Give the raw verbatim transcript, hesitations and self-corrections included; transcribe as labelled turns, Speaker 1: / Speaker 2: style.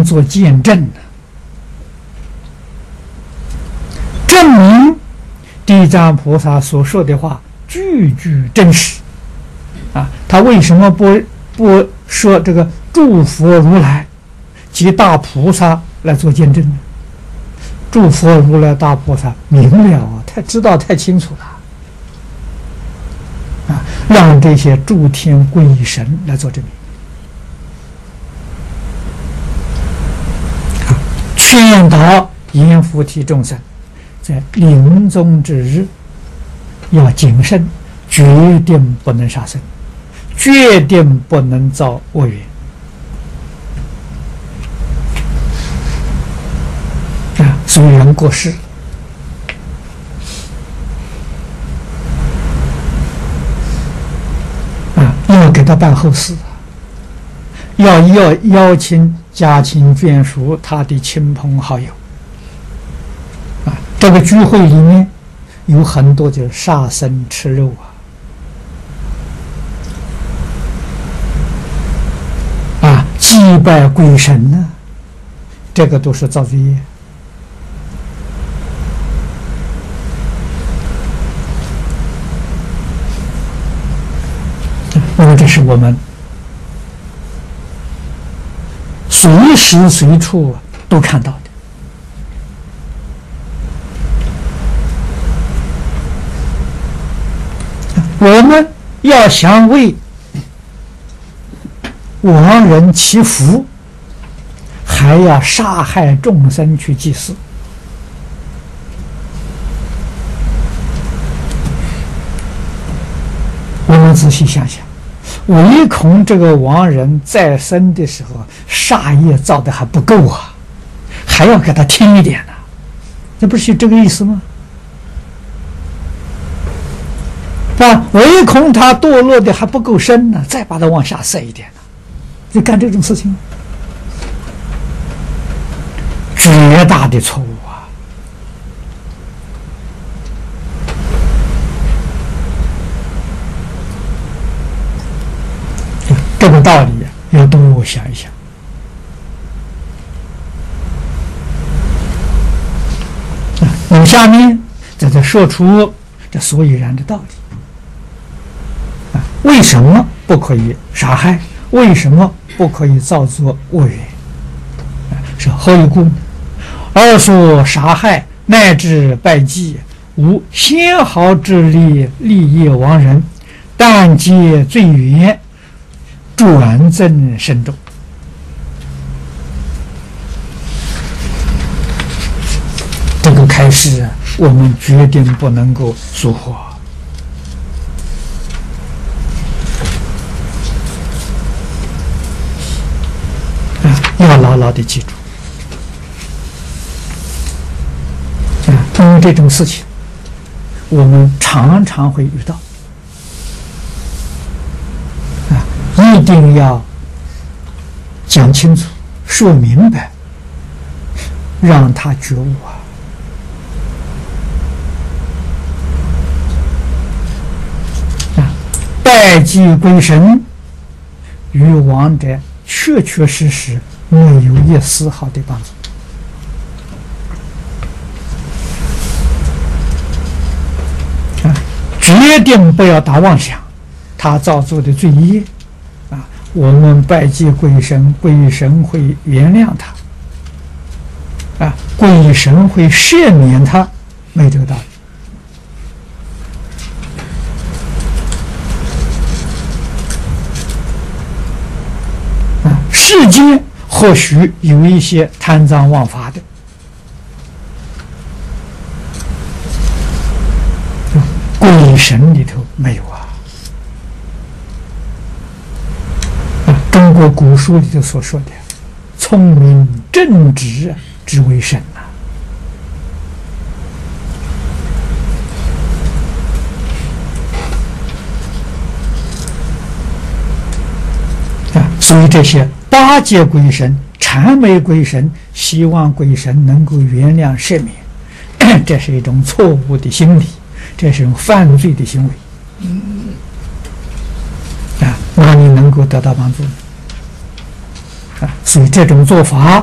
Speaker 1: 当作见证的，证明地藏菩萨所说的话句句真实啊！他为什么不不说这个诸佛如来及大菩萨来做见证呢？诸佛如来大菩萨明了啊，太知道太清楚了啊！让这些诸天鬼神来做证明。劝导阎浮提众生在临终之日要谨慎，决定不能杀生，决定不能造恶缘啊！所以人过世啊，要给他办后事，要要邀请家亲眷属，他的亲朋好友啊，这个聚会里面有很多就是杀生吃肉啊，啊，祭拜鬼神呢、啊，这个都是造罪业。那么这是我们随时随处都看到的。我们要想为亡人祈福，还要杀害众生去祭祀。我们仔细想想，唯恐这个亡人在生的时候杀业造的还不够啊，还要给他添一点呢、啊，这不是这个意思吗？啊，唯恐他堕落的还不够深呢，再把他往下塞一点呢、啊，你干这种事情，绝大的错误啊！这个道理要多想一想。那么下面在这说出这所以然的道理。啊，为什么不可以杀害？为什么不可以造作恶缘？是何以故呢？二说杀害乃至拜祭，无纤毫之力利益亡人，但皆罪缘，转增深重。这个开示我们决定不能够疏忽啊，要牢牢的记住啊，因为这种事情我们常常会遇到啊，一定要讲清楚说明白，让他觉悟啊。拜祭鬼神与亡者确确实实没有一丝毫的帮助啊！决定不要打妄想，他造作的罪业啊，我们拜祭鬼神，鬼神会原谅他啊，鬼神会赦免他，没这个道理。世间或许有一些贪赃枉法的，鬼神里头没有啊。啊，中国古书里头所说的“聪明正直之为神”啊，啊，所以这些。八戒鬼神、谄媚鬼神，希望鬼神能够原谅赦免，这是一种错误的心理，这是一种犯罪的行为。啊，哪里能够得到帮助呢？啊，所以这种做法